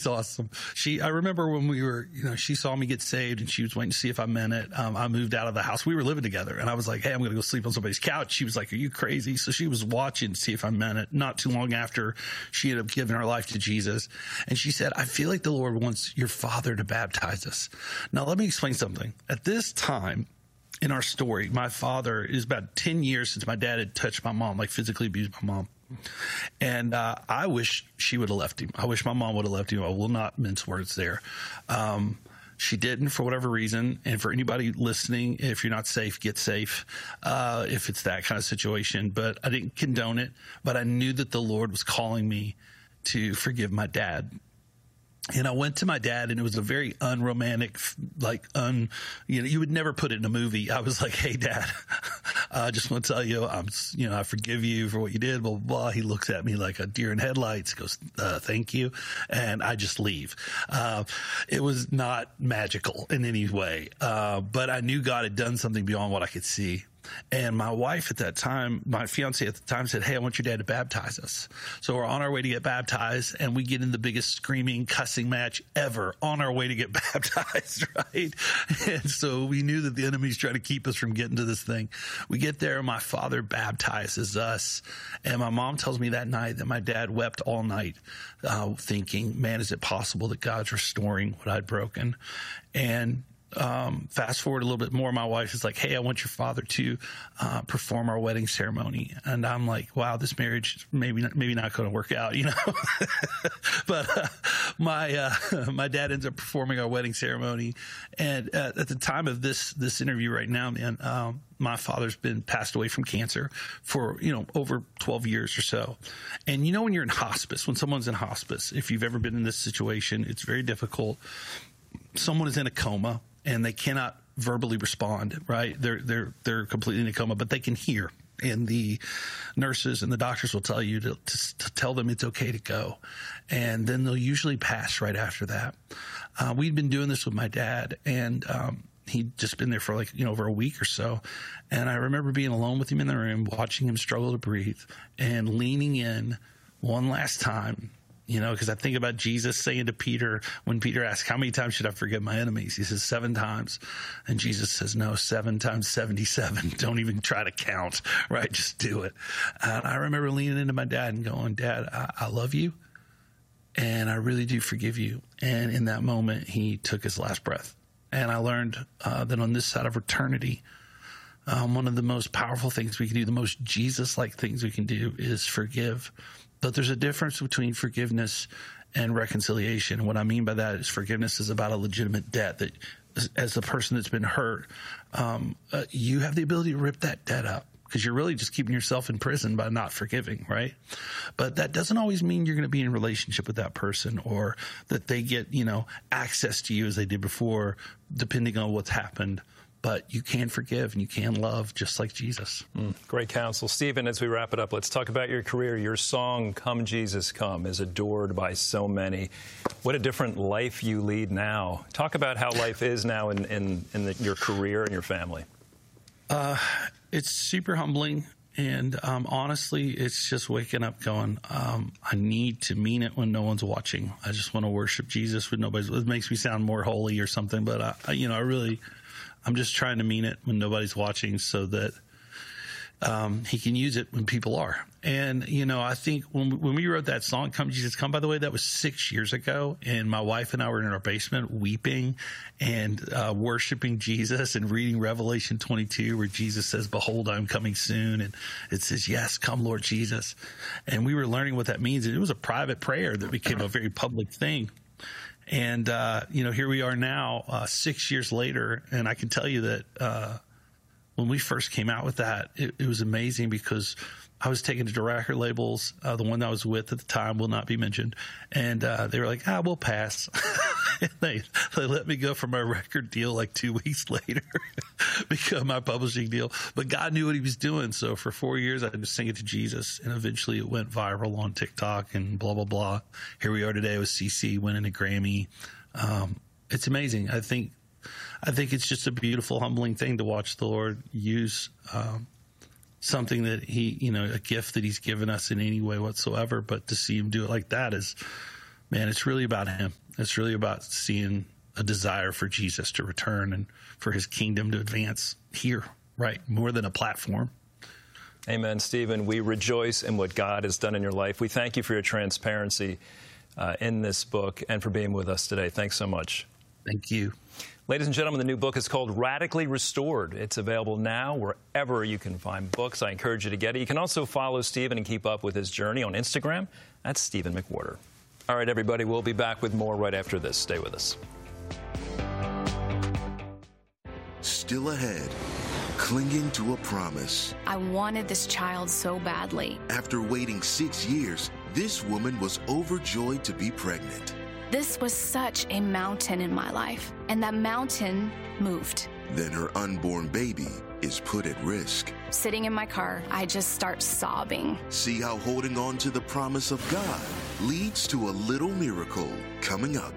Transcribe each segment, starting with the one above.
awesome. I remember when we were, she saw me get saved and she was waiting to see if I meant it. I moved out of the house. We were living together and I was like, hey, I'm going to go sleep on somebody's couch. She was like, are you crazy? So she was watching to see if I meant it. Not too long after, she ended up giving her life to Jesus. And she said, I feel like the Lord wants your father to baptize us. Now, let me explain something. At this time, in our story, my father, it was about 10 years since my dad had touched my mom, like physically abused my mom. And I wish she would have left him. I wish my mom would have left him. I will not mince words there. She didn't for whatever reason. And for anybody listening, if you're not safe, get safe if it's that kind of situation. But I didn't condone it. But I knew that the Lord was calling me to forgive my dad. And I went to my dad, and it was a very unromantic, you would never put it in a movie. I was like, hey, Dad, I just want to tell you, I forgive you for what you did, blah, blah, blah. He looks at me like a deer in headlights, goes, thank you. And I just leave. It was not magical in any way. But I knew God had done something beyond what I could see. And my wife at that time, my fiance at the time said, hey, I want your dad to baptize us. So we're on our way to get baptized and we get in the biggest screaming, cussing match ever on our way to get baptized, right? And so we knew that the enemy's trying to keep us from getting to this thing. We get there and my father baptizes us. And my mom tells me that night that my dad wept all night, thinking, man, is it possible that God's restoring what I'd broken? And fast forward a little bit more, my wife is like, hey, I want your father to perform our wedding ceremony. And I'm like, wow, this marriage maybe not going to work out, But my dad ends up performing our wedding ceremony. And at the time of this interview right now, man, my father's been passed away from cancer for, over 12 years or so. And when you're in hospice, when someone's in hospice, if you've ever been in this situation, it's very difficult. Someone is in a coma and they cannot verbally respond, right? They're completely in a coma, but they can hear. And the nurses and the doctors will tell you to tell them it's okay to go. And then they'll usually pass right after that. We'd been doing this with my dad, and he'd just been there for over a week or so. And I remember being alone with him in the room, watching him struggle to breathe and leaning in one last time. Because I think about Jesus saying to Peter, when Peter asked, how many times should I forgive my enemies? He says 7 times. And Jesus says, no, 7 times 77. Don't even try to count, right? Just do it. And I remember leaning into my dad and going, Dad, I love you. And I really do forgive you. And in that moment, he took his last breath. And I learned that on this side of eternity, one of the most powerful things we can do, the most Jesus-like things we can do is forgive. But there's a difference between forgiveness and reconciliation. What I mean by that is forgiveness is about a legitimate debt that, as the person that's been hurt, you have the ability to rip that debt up because you're really just keeping yourself in prison by not forgiving, right? But that doesn't always mean you're going to be in a relationship with that person or that they get, access to you as they did before, depending on what's happened. But you can forgive and you can love just like Jesus. Great counsel. Stephen, as we wrap it up, let's talk about your career. Your song, Come Jesus Come, is adored by so many. What a different life you lead now. Talk about how life is now in your career and your family. It's super humbling. And honestly, it's just waking up going, I need to mean it when no one's watching. I just want to worship Jesus when nobody's. It makes me sound more holy or something. But, I'm just trying to mean it when nobody's watching so that he can use it when people are. And, I think when we wrote that song, Come Jesus Come, by the way, that was 6 years ago. And my wife and I were in our basement weeping and worshiping Jesus and reading Revelation 22 where Jesus says, behold, I'm coming soon. And it says, yes, come, Lord Jesus. And we were learning what that means. And it was a private prayer that became a very public thing. And, here we are now, 6 years later, and I can tell you that when we first came out with that, it was amazing because I was taken to record labels. The one that I was with at the time will not be mentioned. And they were like, we'll pass. And they let me go for my record deal like 2 weeks later, become my publishing deal. But God knew what he was doing. So for 4 years, I just sang it to Jesus. And eventually it went viral on TikTok and blah, blah, blah. Here we are today with CC winning a Grammy. It's amazing. I think it's just a beautiful, humbling thing to watch the Lord use something that he, a gift that he's given us in any way whatsoever. But to see him do it like that is Man, it's really about him. It's really about seeing a desire for Jesus to return and for his kingdom to advance here, right? More than a platform. Amen, Stephen. We rejoice in what God has done in your life. We thank you for your transparency in this book and for being with us today. Thanks so much. Thank you. Ladies and gentlemen, the new book is called Radically Restored. It's available now wherever you can find books. I encourage you to get it. You can also follow Stephen and keep up with his journey on Instagram at Stephen McWhorter. All right, everybody, we'll be back with more right after this. Stay with us. Still ahead, clinging to a promise. I wanted this child so badly. After waiting 6 years, this woman was overjoyed to be pregnant. This was such a mountain in my life, and that mountain moved. Then her unborn baby is put at risk. Sitting in my car, I just start sobbing. See how holding on to the promise of God leads to a little miracle coming up.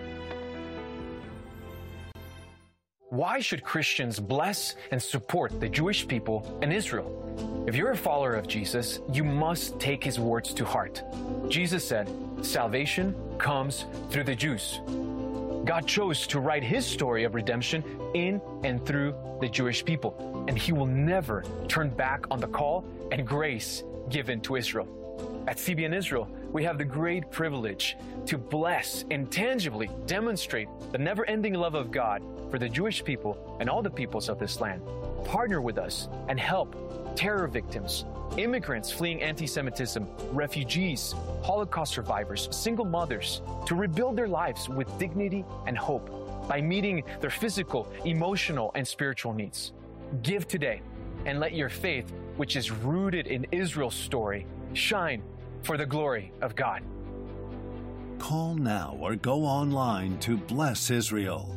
Why should Christians bless and support the Jewish people and Israel? If you're a follower of Jesus, you must take his words to heart. Jesus said, "Salvation comes through the Jews." God chose to write his story of redemption in and through the Jewish people, and he will never turn back on the call and grace given to Israel. At CBN Israel, we have the great privilege to bless and tangibly demonstrate the never-ending love of God for the Jewish people and all the peoples of this land. Partner with us and help terror victims, immigrants fleeing anti-Semitism, refugees, Holocaust survivors, single mothers, to rebuild their lives with dignity and hope by meeting their physical, emotional, and spiritual needs. Give today and let your faith, which is rooted in Israel's story, shine for the glory of God. Call now or go online to Bless Israel.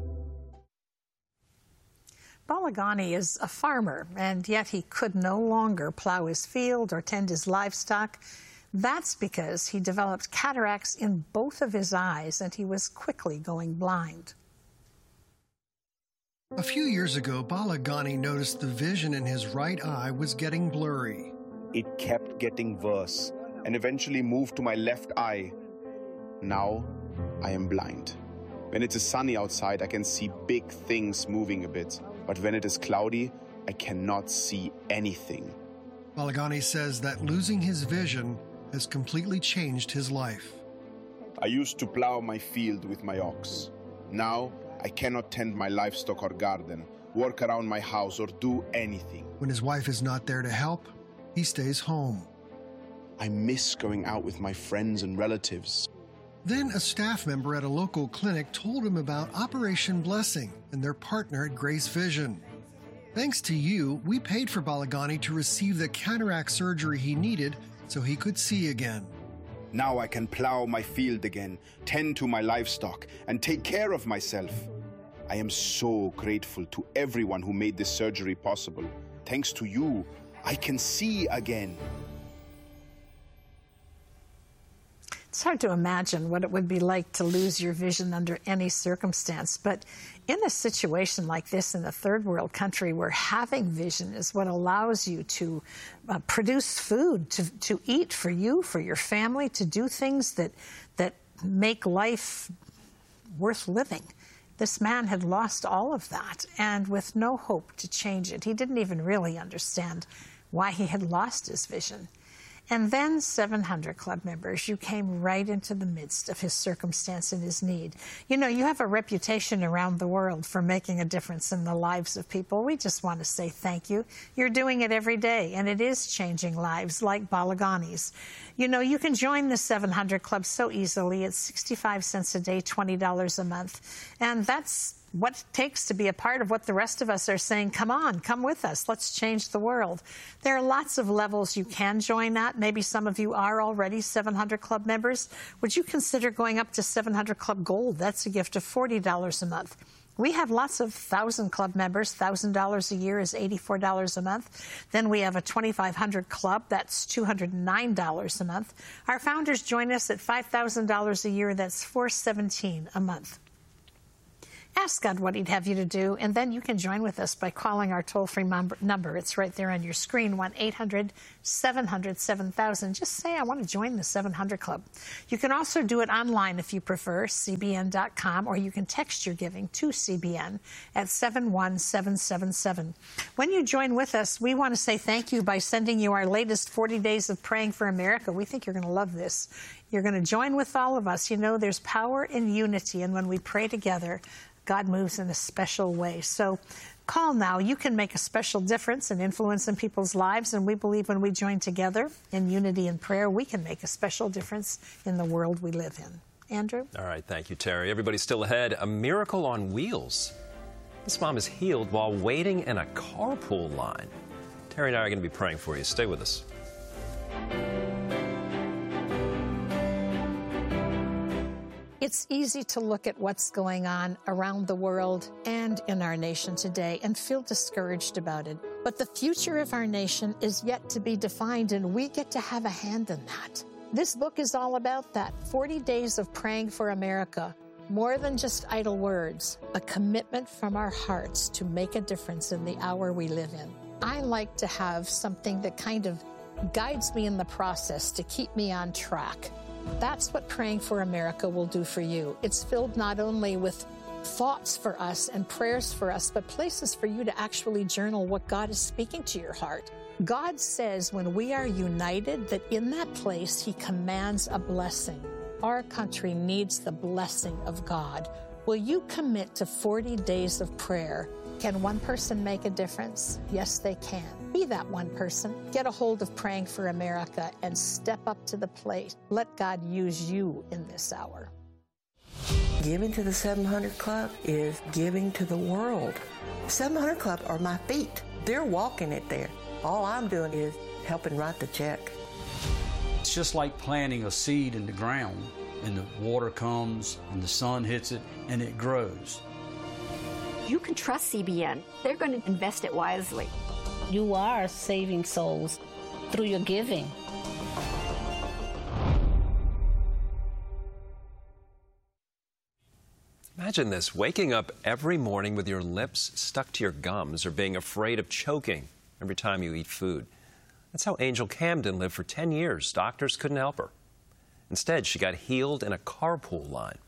Bala Ghani is a farmer, and yet he could no longer plow his field or tend his livestock. That's because he developed cataracts in both of his eyes, and he was quickly going blind. A few years ago, Bala Ghani noticed the vision in his right eye was getting blurry. It kept getting worse and eventually moved to my left eye. Now I am blind. When it is sunny outside, I can see big things moving a bit. But when it is cloudy, I cannot see anything. Bala Ghani says that losing his vision has completely changed his life. I used to plow my field with my ox. Now I cannot tend my livestock or garden, work around my house, or do anything. When his wife is not there to help, he stays home. I miss going out with my friends and relatives. Then a staff member at a local clinic told him about Operation Blessing and their partner at Grace Vision. Thanks to you, we paid for Bala Ghani to receive the cataract surgery he needed so he could see again. Now I can plow my field again, tend to my livestock, and take care of myself. I am so grateful to everyone who made this surgery possible. Thanks to you, I can see again. It's hard to imagine what it would be like to lose your vision under any circumstance, but in a situation like this in a third world country where having vision is what allows you to produce food, to eat for you, for your family, to do things that make life worth living. This man had lost all of that, and with no hope to change it. He didn't even really understand why he had lost his vision. And then 700 Club members, you came right into the midst of his circumstance and his need. You know, you have a reputation around the world for making a difference in the lives of people. We just want to say thank you. You're doing it every day, and it is changing lives like Bala Ghani's. You know, you can join the 700 Club so easily. It's 65 cents a day, $20 a month. And that's what it takes to be a part of what the rest of us are saying, come on, come with us, let's change the world. There are lots of levels you can join at. Maybe some of you are already 700 Club members. Would you consider going up to 700 Club Gold? That's a gift of $40 a month. We have lots of 1,000 Club members. $1,000 a year is $84 a month. Then we have a 2,500 Club. That's $209 a month. Our founders join us at $5,000 a year. That's $417 a month. Ask God what he'd have you to do, and then you can join with us by calling our toll-free number. It's right there on your screen, 1-800-700-7000. Just say, I want to join the 700 Club. You can also do it online if you prefer, cbn.com, or you can text your giving to CBN at 71777. When you join with us, we want to say thank you by sending you our latest 40 Days of Praying for America. We think you're going to love this. You're going to join with all of us. You know, there's power in unity, and when we pray together, God moves in a special way. So call now. You can make a special difference and influence in people's lives, and we believe when we join together in unity and prayer, we can make a special difference in the world we live in. Andrew? All right, thank you, Terry. Everybody's still ahead. A miracle on wheels. This mom is healed while waiting in a carpool line. Terry and I are going to be praying for you. Stay with us. It's easy to look at what's going on around the world and in our nation today and feel discouraged about it. But the future of our nation is yet to be defined, and we get to have a hand in that. This book is all about that. 40 Days of Praying for America. More than just idle words, a commitment from our hearts to make a difference in the hour we live in. I like to have something that kind of guides me in the process to keep me on track. That's what Praying for America will do for you. It's filled not only with thoughts for us and prayers for us, but places for you to actually journal what God is speaking to your heart. God says when we are united, that in that place, he commands a blessing. Our country needs the blessing of God. Will you commit to 40 days of prayer? Can one person make a difference? Yes, they can. Be that one person. Get a hold of Praying for America and step up to the plate. Let God use you in this hour. Giving to the 700 Club is giving to the world. 700 Club are my feet. They're walking it there. All I'm doing is helping write the check. It's just like planting a seed in the ground, and the water comes and the sun hits it and it grows. You can trust CBN. They're going to invest it wisely. You are saving souls through your giving. Imagine this, waking up every morning with your lips stuck to your gums or being afraid of choking every time you eat food. That's how Angel Camden lived for 10 years. Doctors couldn't help her. Instead, she got healed in a carpool line.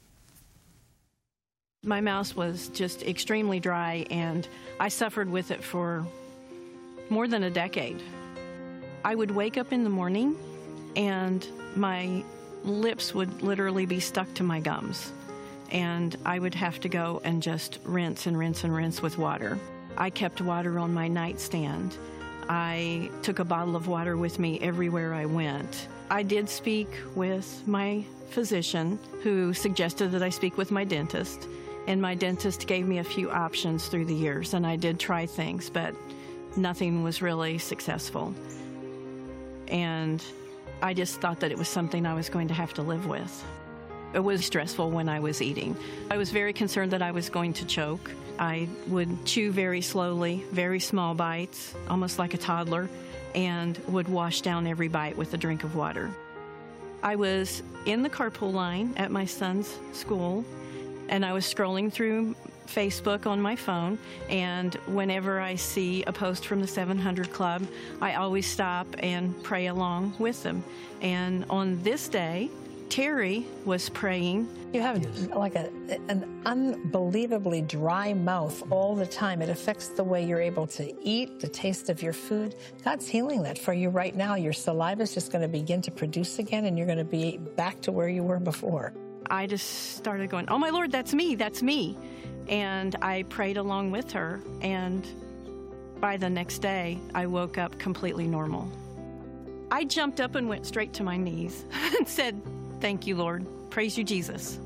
My mouth was just extremely dry, and I suffered with it for more than a decade. I would wake up in the morning, and my lips would literally be stuck to my gums, and I would have to go and just rinse and rinse and rinse with water. I kept water on my nightstand. I took a bottle of water with me everywhere I went. I did speak with my physician, who suggested that I speak with my dentist. And my dentist gave me a few options through the years, and I did try things, but nothing was really successful. And I just thought that it was something I was going to have to live with. It was stressful when I was eating. I was very concerned that I was going to choke. I would chew very slowly, very small bites, almost like a toddler, and would wash down every bite with a drink of water. I was in the carpool line at my son's school, and I was scrolling through Facebook on my phone, and whenever I see a post from the 700 Club, I always stop and pray along with them. And on this day, Terry was praying. You have like an unbelievably dry mouth all the time. It affects the way you're able to eat, the taste of your food. God's healing that for you right now. Your saliva is just going to begin to produce again, and you're going to be back to where you were before. I just started going, oh my Lord, that's me, that's me. And I prayed along with her, and by the next day, I woke up completely normal. I jumped up and went straight to my knees and said, thank you, Lord. Praise you, Jesus.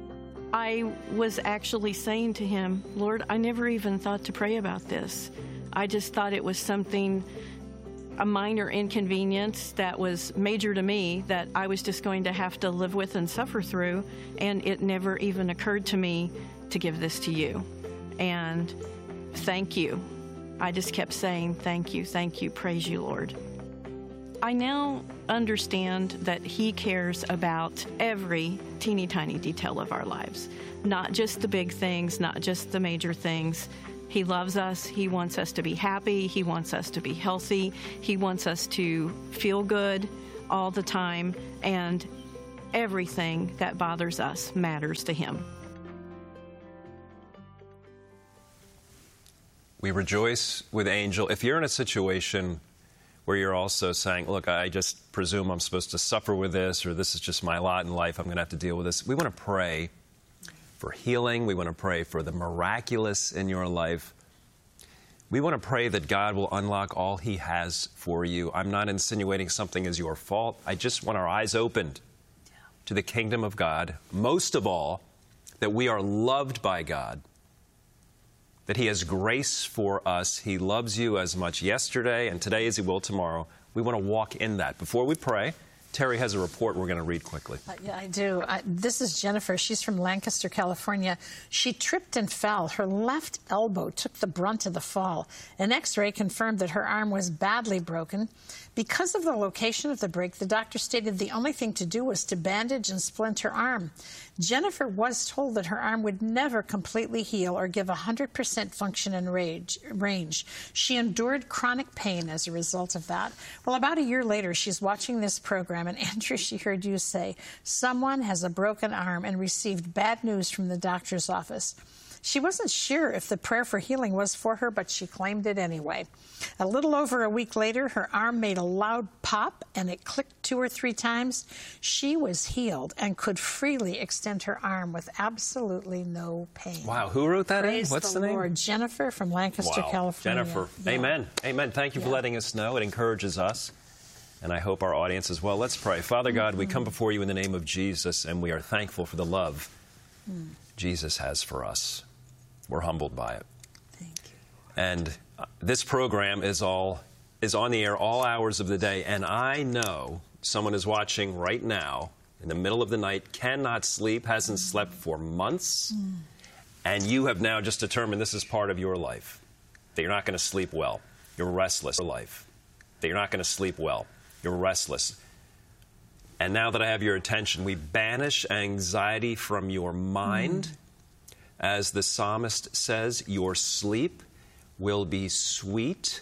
I was actually saying to him, Lord, I never even thought to pray about this. I just thought it was something, a minor inconvenience that was major to me, that I was just going to have to live with and suffer through, and it never even occurred to me to give this to you. And thank you. I just kept saying, thank you, praise you, Lord. I now understand that He cares about every teeny tiny detail of our lives, not just the big things, not just the major things. He loves us. He wants us to be happy. He wants us to be healthy. He wants us to feel good all the time, and everything that bothers us matters to Him. We rejoice with Angel. If you're in a situation where you're also saying, look, I just presume I'm supposed to suffer with this, or this is just my lot in life, I'm going to have to deal with this, we want to pray for healing. We want to pray for the miraculous in your life. We want to pray that God will unlock all He has for you. I'm not insinuating something is your fault. I just want our eyes opened to the kingdom of God. Most of all, that we are loved by God, that He has grace for us. He loves you as much yesterday and today as He will tomorrow. We want to walk in that. Before we pray, Terry has a report we're going to read quickly. Yeah, I do. This is Jennifer. She's from Lancaster, California. She tripped and fell. Her left elbow took the brunt of the fall. An X-ray confirmed that her arm was badly broken. Because of the location of the break, the doctor stated the only thing to do was to bandage and splint her arm. Jennifer was told that her arm would never completely heal or give 100% function and range. She endured chronic pain as a result of that. Well, about a year later, she's watching this program, and Andrew, she heard you say, someone has a broken arm and received bad news from the doctor's office. She wasn't sure if the prayer for healing was for her, but she claimed it anyway. A little over a week later, her arm made a loud pop, and it clicked 2 or 3 times. She was healed and could freely extend her arm with absolutely no pain. Wow, who wrote that Praise in? What's the the name? Lord. Jennifer from Lancaster, California. Jennifer. Yeah. Amen. Amen. Thank you for letting us know. It encourages us, and I hope our audience as well. Let's pray. Father God, we come before you in the name of Jesus, and we are thankful for the love Jesus has for us. We're humbled by it. Thank you. And this program is on the air all hours of the day, and I know someone is watching right now in the middle of the night, cannot sleep, hasn't slept for months, and you have now just determined this is part of your life, that you're not going to sleep well. You're restless. Life. That you're not going to sleep well. You're restless. And now that I have your attention, we banish anxiety from your mind. As the psalmist says, your sleep will be sweet.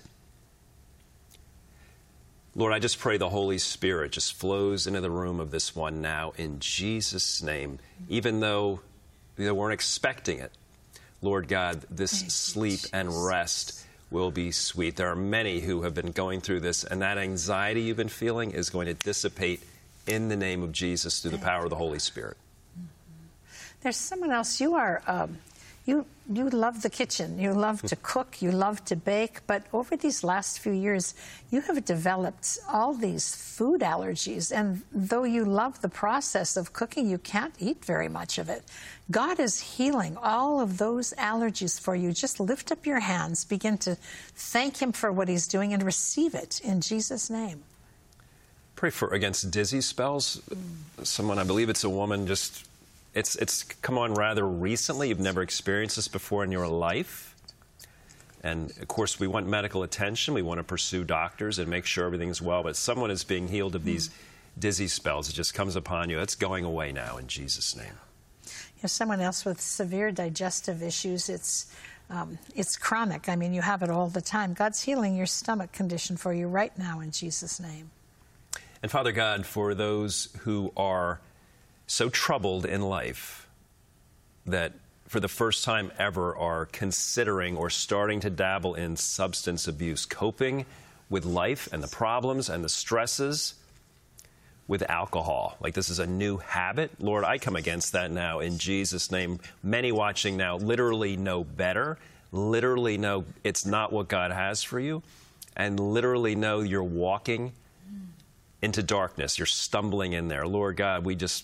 Lord, I just pray the Holy Spirit just flows into the room of this one now in Jesus' name, even though they weren't expecting it. Lord God, this sleep and rest will be sweet. There are many who have been going through this, and that anxiety you've been feeling is going to dissipate in the name of Jesus through the power of the Holy Spirit. There's someone else. You are, you love the kitchen. You love to cook. You love to bake. But over these last few years, you have developed all these food allergies. And though you love the process of cooking, you can't eat very much of it. God is healing all of those allergies for you. Just lift up your hands, begin to thank Him for what He's doing, and receive it in Jesus' name. Pray for against dizzy spells. Someone, I believe it's a woman, just it's come on rather recently. You've never experienced this before in your life. And, of course, we want medical attention. We want to pursue doctors and make sure everything's well. But someone is being healed of these dizzy spells. It just comes upon you. It's going away now in Jesus' name. You have someone else with severe digestive issues. It's chronic. I mean, you have it all the time. God's healing your stomach condition for you right now in Jesus' name. And, Father God, for those who are so troubled in life that for the first time ever are considering or starting to dabble in substance abuse, coping with life and the problems and the stresses with alcohol, like this is a new habit, Lord, I come against that now in Jesus' name. Many watching now literally know better, literally know it's not what God has for you, and literally know you're walking into darkness. You're stumbling in there. Lord God, we just,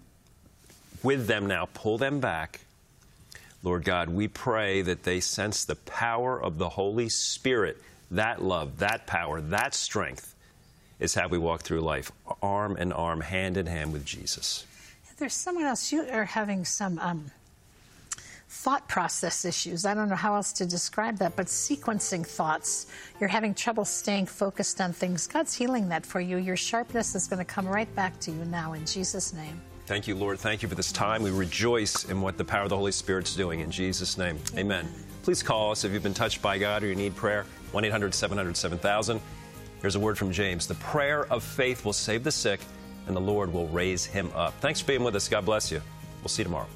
with them now, pull them back. Lord God, we pray that they sense the power of the Holy Spirit, that love, that power, that strength is how we walk through life, arm in arm, hand in hand with Jesus. There's someone else. You are having some thought process issues. I don't know how else to describe that, but sequencing thoughts. You're having trouble staying focused on things. God's healing that for you. Your sharpness is going to come right back to you now in Jesus' name. Thank you, Lord. Thank you for this time. We rejoice in what the power of the Holy Spirit's doing. In Jesus' name, amen. Please call us if you've been touched by God or you need prayer. 1-800-700-7000. Here's a word from James. The prayer of faith will save the sick, and the Lord will raise him up. Thanks for being with us. God bless you. We'll see you tomorrow.